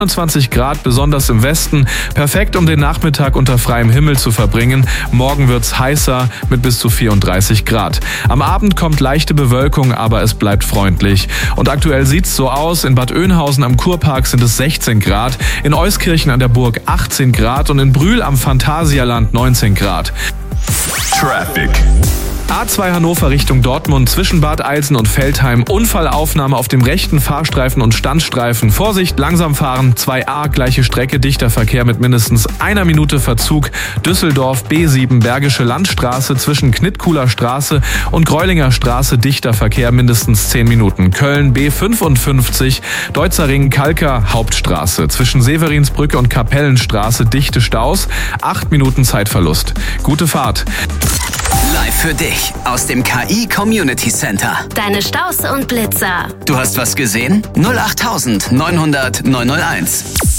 20 Grad, besonders im Westen. Perfekt, um den Nachmittag unter freiem Himmel zu verbringen. Morgen wird's heißer mit bis zu 34 Grad. Am Abend kommt leichte Bewölkung, aber es bleibt freundlich. Und aktuell sieht's so aus. In Bad Oeynhausen am Kurpark sind es 16 Grad, in Euskirchen an der Burg 18 Grad und in Brühl am Phantasialand 19 Grad. Traffic. A2 Hannover Richtung Dortmund zwischen Bad Eilsen und Veltheim. Unfallaufnahme auf dem rechten Fahrstreifen und Standstreifen. Vorsicht, langsam fahren. 2a, gleiche Strecke, dichter Verkehr mit mindestens 1 Minute Verzug. Düsseldorf B7 Bergische Landstraße zwischen Knittkuhler Straße und Greulinger Straße, dichter Verkehr mindestens 10 Minuten. Köln B55 Deutzer Ring Kalker Hauptstraße zwischen Severinsbrücke und Kapellenstraße, dichte Staus. 8 Minuten Zeitverlust. Gute Fahrt. Live für dich aus dem KI Community Center. Deine Staus und Blitzer. Du hast was gesehen? 08900 901.